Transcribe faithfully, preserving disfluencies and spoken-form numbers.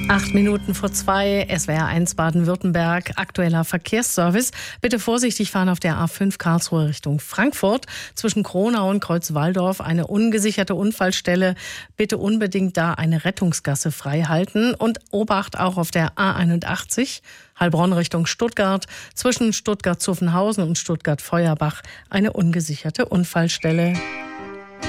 Acht Minuten vor zwei, S W R eins Baden-Württemberg, aktueller Verkehrsservice. Bitte vorsichtig fahren auf der A fünf Karlsruhe Richtung Frankfurt. Zwischen Kronau und Kreuzwaldorf eine ungesicherte Unfallstelle. Bitte unbedingt da eine Rettungsgasse frei halten. Und Obacht auch auf der A einundachtzig, Heilbronn Richtung Stuttgart. Zwischen Stuttgart-Zuffenhausen und Stuttgart-Feuerbach eine ungesicherte Unfallstelle.